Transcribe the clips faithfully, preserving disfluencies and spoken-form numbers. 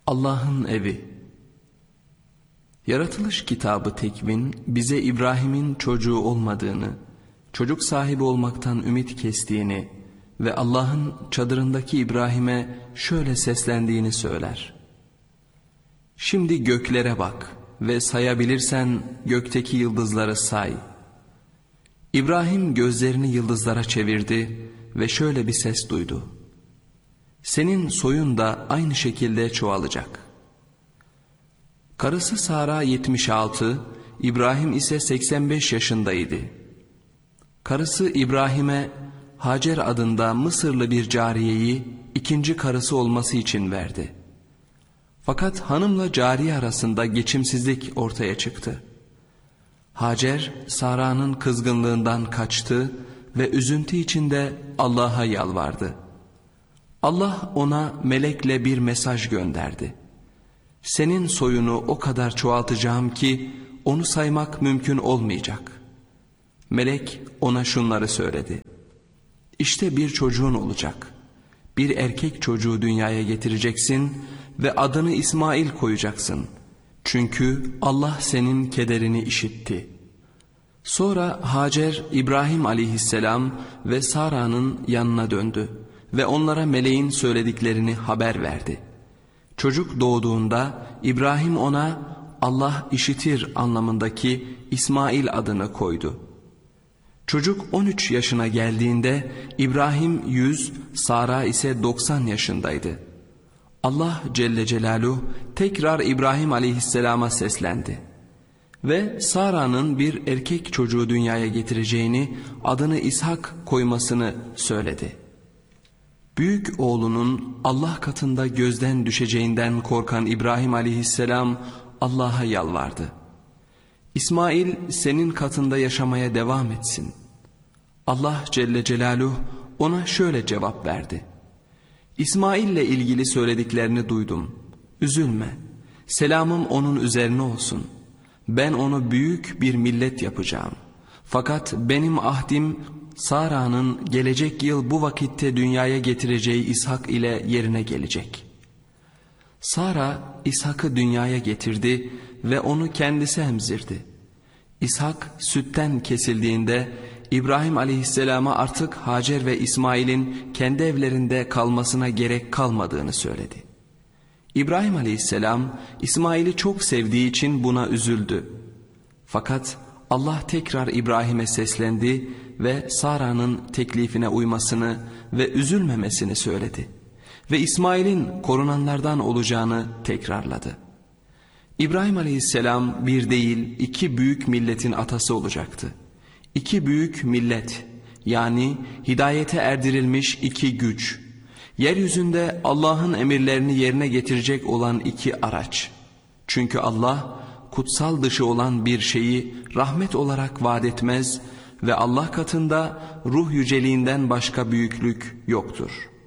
Allah'ın evi. Yaratılış kitabı Tekvin bize İbrahim'in çocuğu olmadığını, çocuk sahibi olmaktan ümit kestiğini ve Allah'ın çadırındaki İbrahim'e şöyle seslendiğini söyler. Şimdi göklere bak ve sayabilirsen gökteki yıldızları say. İbrahim gözlerini yıldızlara çevirdi ve şöyle bir ses duydu. Senin soyun da aynı şekilde çoğalacak. Karısı Sara yetmiş altı, İbrahim ise seksen beş yaşındaydı. Karısı İbrahim'e Hacer adında Mısırlı bir cariyeyi ikinci karısı olması için verdi. Fakat hanımla cariye arasında geçimsizlik ortaya çıktı. Hacer, Sara'nın kızgınlığından kaçtı ve üzüntü içinde Allah'a yalvardı. Allah ona melekle bir mesaj gönderdi. Senin soyunu o kadar çoğaltacağım ki onu saymak mümkün olmayacak. Melek ona şunları söyledi. İşte bir çocuğun olacak. Bir erkek çocuğu dünyaya getireceksin ve adını İsmail koyacaksın. Çünkü Allah senin kederini işitti. Sonra Hacer, İbrahim aleyhisselam ve Sara'nın yanına döndü ve onlara meleğin söylediklerini haber verdi. Çocuk doğduğunda İbrahim ona Allah işitir anlamındaki İsmail adını koydu. Çocuk on üç yaşına geldiğinde İbrahim yüz, Sara ise doksan yaşındaydı. Allah Celle Celaluhu tekrar İbrahim aleyhisselama seslendi. Ve Sara'nın bir erkek çocuğu dünyaya getireceğini, adını İshak koymasını söyledi. Büyük oğlunun Allah katında gözden düşeceğinden korkan İbrahim aleyhisselam Allah'a yalvardı. İsmail senin katında yaşamaya devam etsin. Allah Celle Celaluhu ona şöyle cevap verdi. İsmail'le ilgili söylediklerini duydum. Üzülme. Selamım onun üzerine olsun. Ben onu büyük bir millet yapacağım. Fakat benim ahdim Sara'nın gelecek yıl bu vakitte dünyaya getireceği İshak ile yerine gelecek. Sara İshak'ı dünyaya getirdi ve onu kendisi emzirdi. İshak sütten kesildiğinde İbrahim aleyhisselama artık Hacer ve İsmail'in kendi evlerinde kalmasına gerek kalmadığını söyledi. İbrahim aleyhisselam İsmail'i çok sevdiği için buna üzüldü. Fakat Allah tekrar İbrahim'e seslendi ve Sara'nın teklifine uymasını ve üzülmemesini söyledi. Ve İsmail'in korunanlardan olacağını tekrarladı. İbrahim aleyhisselam bir değil iki büyük milletin atası olacaktı. İki büyük millet, yani hidayete erdirilmiş iki güç, yeryüzünde Allah'ın emirlerini yerine getirecek olan iki araç. Çünkü Allah kutsal dışı olan bir şeyi rahmet olarak vaat etmez ve Allah katında ruh yüceliğinden başka büyüklük yoktur.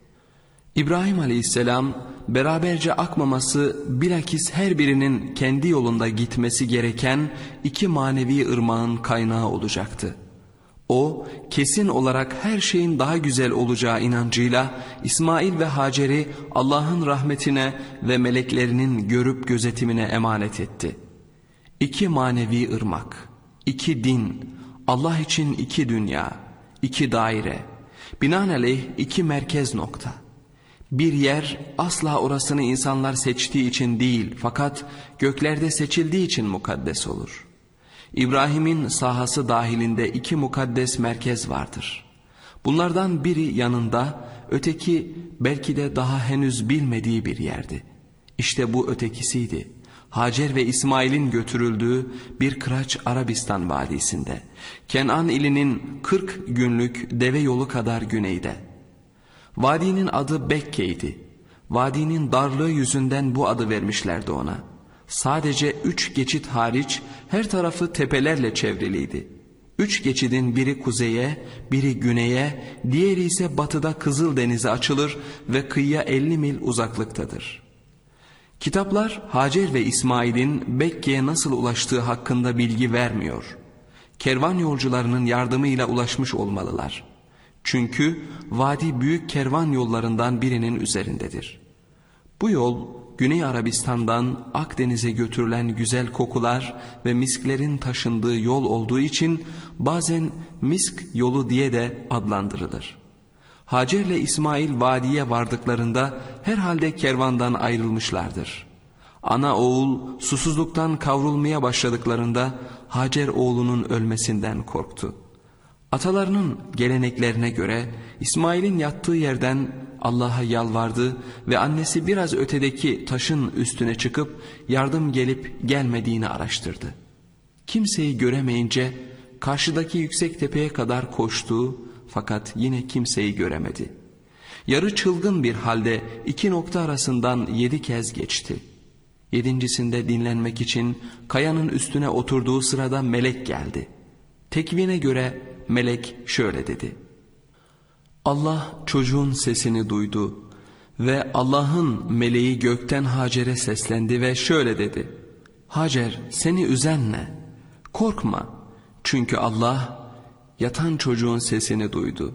İbrahim aleyhisselam beraberce akmaması, bilakis her birinin kendi yolunda gitmesi gereken iki manevi ırmağın kaynağı olacaktı. O kesin olarak her şeyin daha güzel olacağı inancıyla İsmail ve Hacer'i Allah'ın rahmetine ve meleklerinin görüp gözetimine emanet etti. İki manevi ırmak, iki din, Allah için iki dünya, iki daire, binaenaleyh iki merkez nokta. Bir yer asla orasını insanlar seçtiği için değil, fakat göklerde seçildiği için mukaddes olur. İbrahim'in sahası dahilinde iki mukaddes merkez vardır. Bunlardan biri yanında, öteki belki de daha henüz bilmediği bir yerdi. İşte bu ötekisiydi. Hacer ve İsmail'in götürüldüğü bir kıraç Arabistan vadisinde, Kenan ilinin kırk günlük deve yolu kadar güneyde. Vadinin adı Bekke'ydi. Vadinin darlığı yüzünden bu adı vermişlerdi ona. Sadece üç geçit hariç her tarafı tepelerle çevriliydi. Üç geçidin biri kuzeye, biri güneye, diğeri ise batıda Kızıldeniz'e açılır ve kıyıya elli mil uzaklıktadır. Kitaplar Hacer ve İsmail'in Bekke'ye nasıl ulaştığı hakkında bilgi vermiyor. Kervan yolcularının yardımıyla ulaşmış olmalılar. Çünkü vadi büyük kervan yollarından birinin üzerindedir. Bu yol Güney Arabistan'dan Akdeniz'e götürülen güzel kokular ve misklerin taşındığı yol olduğu için bazen misk yolu diye de adlandırılır. Hacer ile İsmail vadiye vardıklarında herhalde kervandan ayrılmışlardır. Ana oğul susuzluktan kavrulmaya başladıklarında Hacer oğlunun ölmesinden korktu. Atalarının geleneklerine göre İsmail'in yattığı yerden Allah'a yalvardı ve annesi biraz ötedeki taşın üstüne çıkıp yardım gelip gelmediğini araştırdı. Kimseyi göremeyince karşıdaki yüksek tepeye kadar koştu fakat yine kimseyi göremedi. Yarı çılgın bir halde iki nokta arasından yedi kez geçti. Yedincisinde dinlenmek için kayanın üstüne oturduğu sırada melek geldi. Tekvine göre melek şöyle dedi: Allah çocuğun sesini duydu ve Allah'ın meleği gökten Hacer'e seslendi ve şöyle dedi: Hacer, seni üzen ne? Korkma, çünkü Allah yatan çocuğun sesini duydu.